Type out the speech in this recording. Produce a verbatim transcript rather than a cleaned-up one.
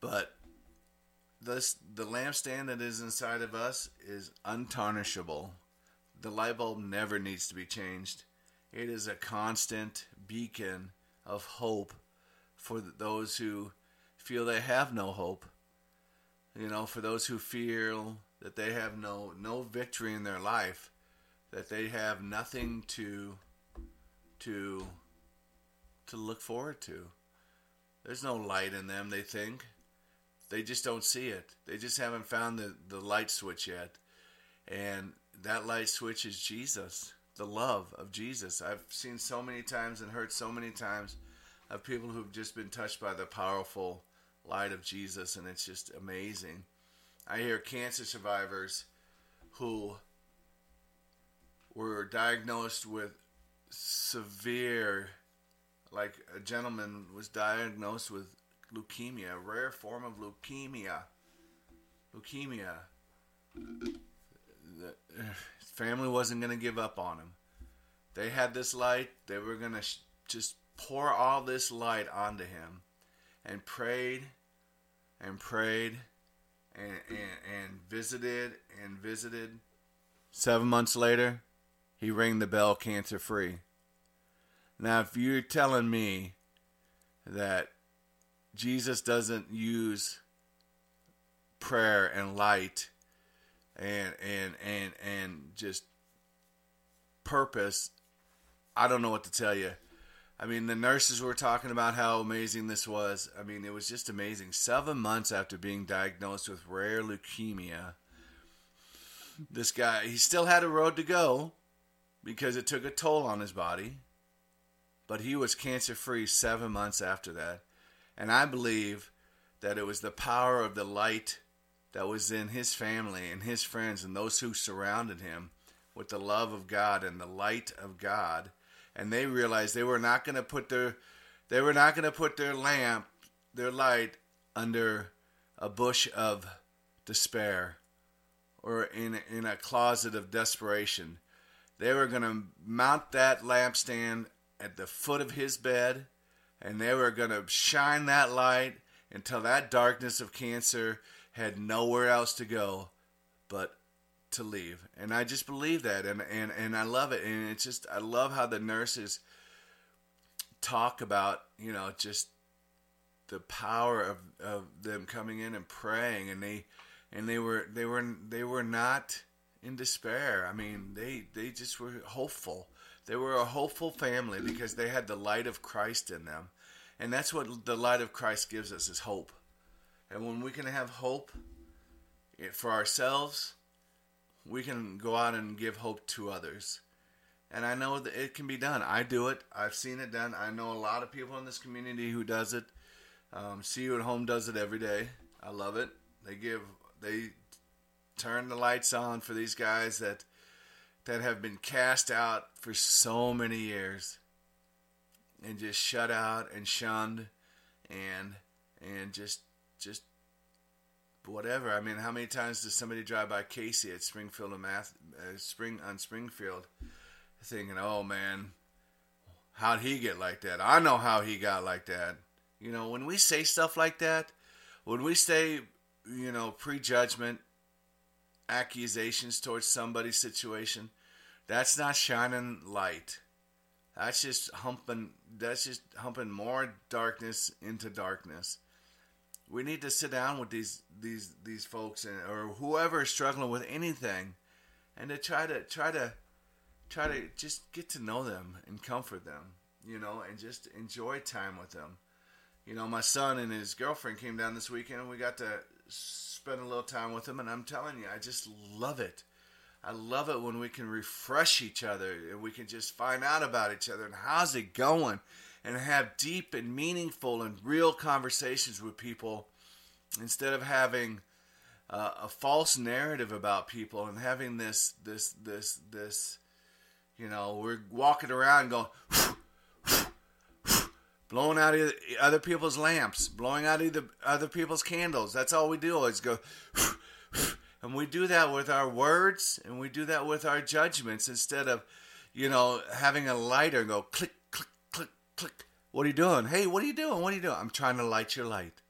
But this the lampstand that is inside of us is untarnishable. The light bulb never needs to be changed. It is a constant beacon of hope for those who feel they have no hope. You know, for those who feel that they have no no victory in their life, that they have nothing to to to look forward to. There's no light in them, they think. They just don't see it. They just haven't found the, the light switch yet. And that light switch is Jesus, the love of Jesus. I've seen so many times and heard so many times of people who've just been touched by the powerful light of Jesus, and it's just amazing. I hear cancer survivors who were diagnosed with severe, like a gentleman was diagnosed with leukemia, a rare form of leukemia. Leukemia. The, his family wasn't going to give up on him. They had this light. They were going to sh- just pour all this light onto him, and prayed and prayed and, and, and visited and visited. Seven months later, he rang the bell cancer free. Now, if you're telling me that Jesus doesn't use prayer and light and and and and just purpose, I don't know what to tell you. I mean, the nurses were talking about how amazing this was. I mean, it was just amazing. Seven months after being diagnosed with rare leukemia, this guy, he still had a road to go because it took a toll on his body. But he was cancer-free seven months after that. And I believe that it was the power of the light that was in his family and his friends and those who surrounded him with the love of God and the light of God. And they realized they were not going to put their they were not going to put their lamp, their light, under a bush of despair or in in a closet of desperation. They were going to mount that lampstand at the foot of his bed, and they were going to shine that light until that darkness of cancer had nowhere else to go but to leave. And I just believe that, and, and, and I love it. And it's just, I love how the nurses talk about, you know, just the power of, of them coming in and praying, and they and they were they were they were not in despair. I mean, they they just were hopeful. They were a hopeful family because they had the light of Christ in them. And that's what the light of Christ gives us, is hope. And when we can have hope for ourselves, we can go out and give hope to others. And I know that it can be done. I do it. I've seen it done. I know a lot of people in this community who does it. Um, See You at Home does it every day. I love it. They give, they turn the lights on for these guys that that have been cast out for so many years and just shut out and shunned and and just just whatever. I mean, how many times does somebody drive by Casey at Springfield and Math, uh, Spring on Springfield, thinking, "Oh man, how'd he get like that? I know how he got like that." You know, when we say stuff like that, when we say, you know, prejudgment, accusations towards somebody's situation, that's not shining light. That's just humping. That's just humping more darkness into darkness. We need to sit down with these these these folks and or whoever is struggling with anything, and to try to try to try to just get to know them and comfort them, you know, and just enjoy time with them. You know, my son and his girlfriend came down this weekend, and we got to spend a little time with them. And I'm telling you, I just love it. I love it when we can refresh each other and we can just find out about each other and how's it going, and have deep and meaningful and real conversations with people instead of having uh, a false narrative about people and having this, this, this, this, you know, we're walking around going, blowing out other people's lamps, blowing out either other people's candles. That's all we do is go, and we do that with our words, and we do that with our judgments instead of, you know, having a lighter and go click, click, click, click. What are you doing? Hey, what are you doing? What are you doing? I'm trying to light your light.